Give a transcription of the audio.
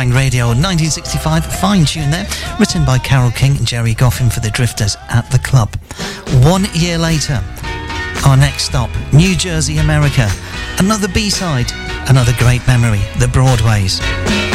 Talking Radio 1965, fine tune there, written by Carole King and Jerry Goffin for the Drifters at the Club. 1 year later, our next stop, New Jersey, America. Another B-side, another great memory, the Broadways.